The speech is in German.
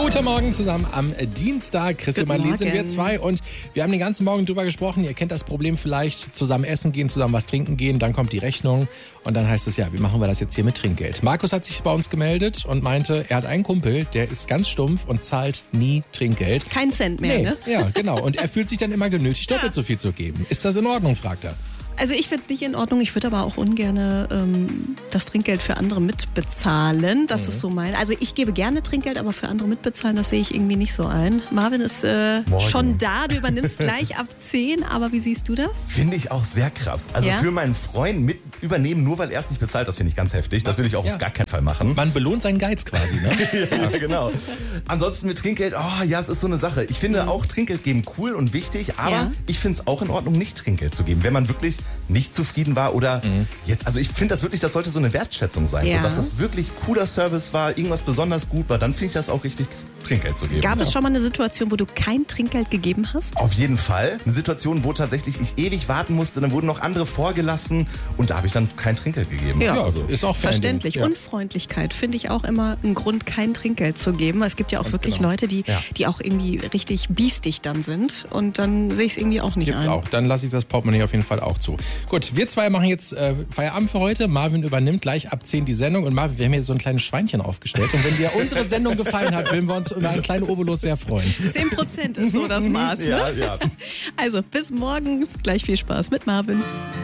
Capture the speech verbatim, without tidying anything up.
Guten Morgen zusammen am Dienstag. Chris und Marlene sind wir zwei und wir haben den ganzen Morgen drüber gesprochen. Ihr kennt das Problem vielleicht, zusammen essen gehen, zusammen was trinken gehen, dann kommt die Rechnung und dann heißt es ja, wie machen wir das jetzt hier mit Trinkgeld? Markus hat sich bei uns gemeldet und meinte, er hat einen Kumpel, der ist ganz stumpf und zahlt nie Trinkgeld. Kein Cent mehr, nee, ne? Ja, genau. Und er fühlt sich dann immer genötigt, doppelt so viel zu geben. Ist das in Ordnung, fragt er. Also ich finde es nicht in Ordnung. Ich würde aber auch ungern ähm, das Trinkgeld für andere mitbezahlen. Das mhm. ist so mein. Also ich gebe gerne Trinkgeld, aber für andere mitbezahlen, das sehe ich irgendwie nicht so ein. Marvin ist äh, schon da. Du übernimmst gleich ab zehn. Aber wie siehst du das? Finde ich auch sehr krass. Also ja? für meinen Freund mit übernehmen, nur weil er es nicht bezahlt, das finde ich ganz heftig. Das will ich auch ja. auf gar keinen Fall machen. Man belohnt seinen Geiz quasi, ne? Ja, genau. Ansonsten mit Trinkgeld, oh ja, es ist so eine Sache. Ich finde mhm. auch Trinkgeld geben cool und wichtig, aber ja. ich finde es auch in Ordnung, nicht Trinkgeld zu geben, wenn man wirklich nicht zufrieden war oder mhm. jetzt, also ich finde das wirklich, das sollte so eine Wertschätzung sein, ja. so, dass das wirklich cooler Service war, irgendwas besonders gut war, dann finde ich das auch richtig, Trinkgeld zu geben. Gab ja. es schon mal eine Situation, wo du kein Trinkgeld gegeben hast? Auf jeden Fall. Eine Situation, wo tatsächlich ich ewig warten musste, dann wurden noch andere vorgelassen und da habe ich dann kein Trinkgeld gegeben. Ja, ja also ist auch verständlich. Ja. Unfreundlichkeit finde ich auch immer ein Grund, kein Trinkgeld zu geben. Es gibt ja auch Ganz wirklich genau. Leute, die, ja. die auch irgendwie richtig biestig dann sind und dann sehe ich es irgendwie auch nicht Gibt's ein. auch. Dann lasse ich das Portemonnaie auf jeden Fall auch zu. Gut, wir zwei machen jetzt äh, Feierabend für heute. Marvin übernimmt gleich ab zehn die Sendung und Marvin, wir haben hier so ein kleines Schweinchen aufgestellt und wenn dir unsere Sendung gefallen hat, würden wir uns über einen kleinen Obolus sehr freuen. zehn Prozent ist so das Maß. Ne? Ja, ja. Also bis morgen. Gleich viel Spaß mit Marvin.